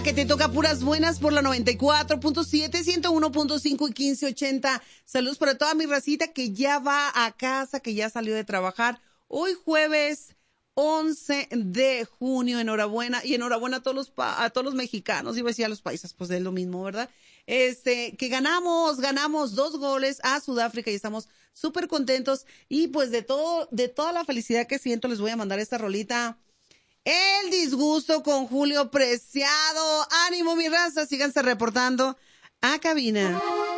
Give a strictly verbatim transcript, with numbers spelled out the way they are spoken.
que te toca puras buenas por la noventa y cuatro punto siete, ciento uno punto cinco y quince ochenta. Saludos para toda mi racita que ya va a casa, que ya salió de trabajar. Hoy jueves once de junio, enhorabuena. Y enhorabuena a todos los, pa- a todos los mexicanos, iba a decir a los paisas, pues es lo mismo, ¿verdad? Este, que ganamos, ganamos dos goles a Sudáfrica y estamos súper contentos. Y pues de todo, de toda la felicidad que siento, les voy a mandar esta rolita. El disgusto con Julio Preciado. Ánimo, mi raza, síganse reportando a cabina.